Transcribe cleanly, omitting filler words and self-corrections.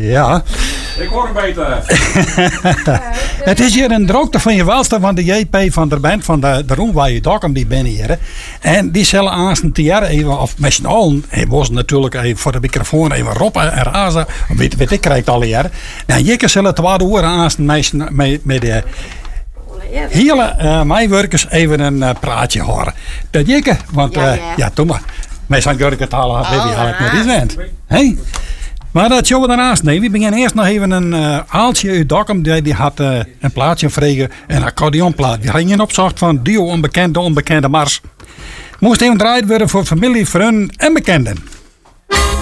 Ja. Ik hoor hem beter. Het is hier een drokte van je welste van de JP van de band van de room waar je dokum die binnen hier. En die zullen aanstaan te jaren even, of met z'n allen, hij was natuurlijk even voor de microfoon even roppen en razen. Weet ik krijg het al jaren. Nou, jekke zullen 2 uur aanstaan met de hele mijwerkers even een praatje horen. Dat jekke, want ja, doe maar. Wij zijn Gurk het halen, met die vent. Hey? Maar dat zullen we daarnaast nemen. We beginnen eerst nog even een aaltje uit Dokkum. Die had een plaatje vregen, een accordeonplaat. Die ging op zocht van duo onbekende mars. Moest even draaid worden voor familie, vrienden en bekenden.